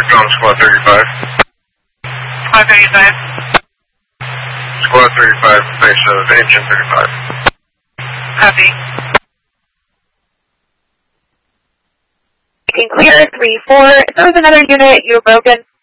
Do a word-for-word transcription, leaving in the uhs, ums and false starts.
on Squad thirty-five. Squad thirty-five. Squad thirty-five, base of engine thirty-five. Copy. You can clear three four. If there was another unit, you were broken.